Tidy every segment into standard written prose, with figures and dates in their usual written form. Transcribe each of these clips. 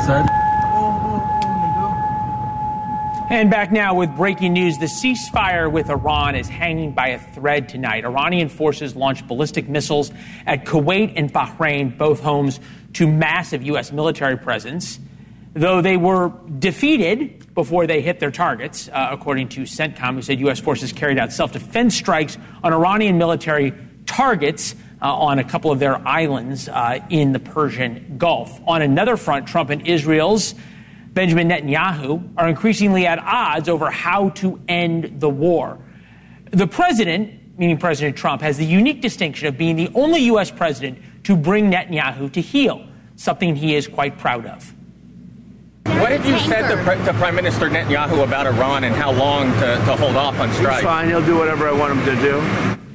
said. And back now with breaking news, the ceasefire with Iran is hanging by a thread tonight. Iranian forces launched ballistic missiles at Kuwait and Bahrain, both homes to massive U.S. military presence, though they were defeated before they hit their targets, according to CENTCOM, who said U.S. forces carried out self-defense strikes on Iranian military targets on a couple of their islands in the Persian Gulf. On another front, Trump and Israel's Benjamin Netanyahu are increasingly at odds over how to end the war. The president, meaning President Trump, has the unique distinction of being the only U.S. president to bring Netanyahu to heel, something he is quite proud of. What have you said to Prime Minister Netanyahu about Iran and how long to hold off on strikes? He's fine. He'll do whatever I want him to do.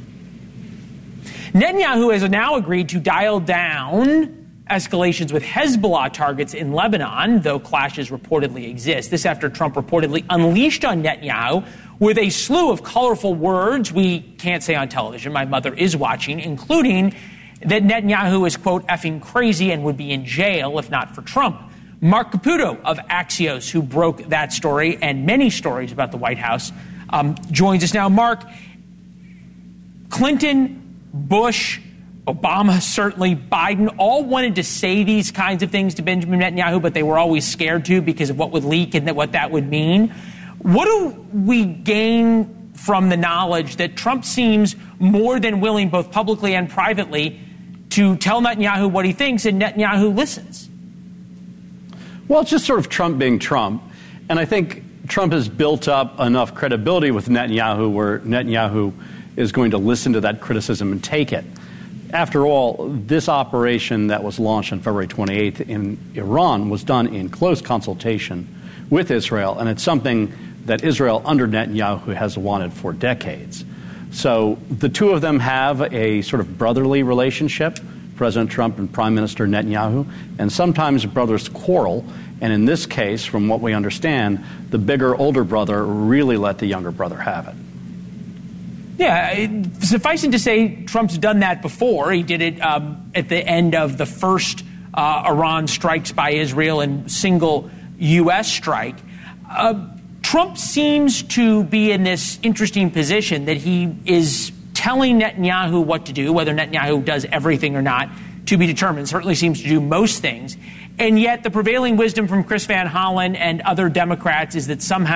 Netanyahu has now agreed to dial down escalations with Hezbollah targets in Lebanon, though clashes reportedly exist. This after Trump reportedly unleashed on Netanyahu with a slew of colorful words we can't say on television. My mother is watching, including that Netanyahu is, quote, effing crazy and would be in jail if not for Trump. Mark Caputo of Axios, who broke that story and many stories about the White House, joins us now. Mark, Clinton, Bush, Obama, certainly Biden, all wanted to say these kinds of things to Benjamin Netanyahu, but they were always scared to because of what would leak and what that would mean. What do we gain from the knowledge that Trump seems more than willing, both publicly and privately, to tell Netanyahu what he thinks, and Netanyahu listens? Well, it's just sort of Trump being Trump. And I think Trump has built up enough credibility with Netanyahu where Netanyahu is going to listen to that criticism and take it. After all, this operation that was launched on February 28th in Iran was done in close consultation with Israel, and it's something that Israel under Netanyahu has wanted for decades. So the two of them have a sort of brotherly relationship, President Trump and Prime Minister Netanyahu, and sometimes brothers quarrel. And in this case, from what we understand, the bigger, older brother really let the younger brother have it. Yeah, sufficing to say Trump's done that before. He did it at the end of the first Iran strikes by Israel and single U.S. strike. Trump seems to be in this interesting position that he is telling Netanyahu what to do, whether Netanyahu does everything or not, to be determined. Certainly seems to do most things. And yet the prevailing wisdom from Chris Van Hollen and other Democrats is that somehow